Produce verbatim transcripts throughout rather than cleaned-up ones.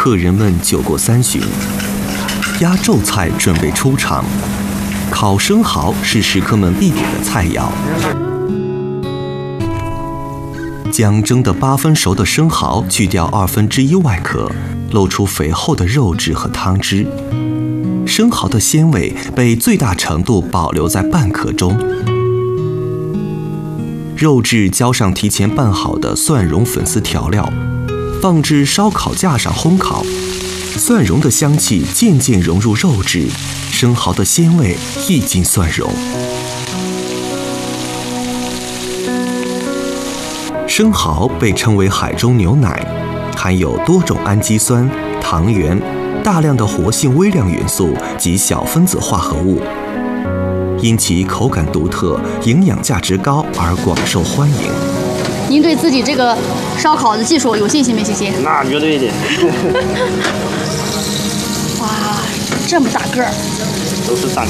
客人们酒过三巡，压轴菜准备出场。烤生蚝是食客们必点的菜肴。将蒸得八分熟的生蚝去掉二分之一外壳，露出肥厚的肉质和汤汁。生蚝的鲜味被最大程度保留在半壳中。肉质浇上提前拌好的蒜蓉粉丝调料，放置烧烤架上烘烤。蒜蓉的香气渐渐融入肉质，生蚝的鲜味溢进蒜蓉。生蚝被称为海中牛奶，含有多种氨基酸、糖原、大量的活性微量元素及小分子化合物，因其口感独特、营养价值高而广受欢迎。 您对自己这个烧烤的技术有信心没信心？ 那绝对的。 哇，这么大个儿！ 都是大个。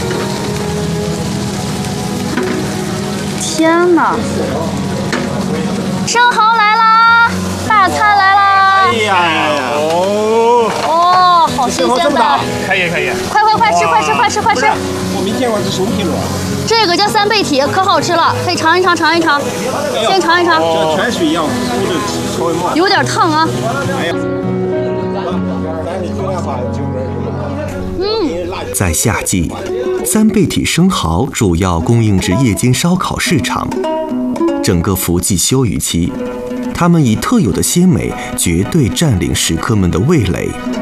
天哪！生蚝来啦！大餐来啦！ 哎呀，哦哦，好新鲜的！ 可以可以， 快快快吃快吃快吃快吃！ 我没见过这手皮螺。 这个叫三倍体，可好吃了，可以尝一尝尝一尝，先尝一尝。 这全水一样，稍微冒。 有点烫啊。 哎呀。 嗯， 在夏季，三倍体生蚝主要供应至夜间烧烤市场。整个伏季休渔期，它们以特有的鲜美绝对占领食客们的味蕾。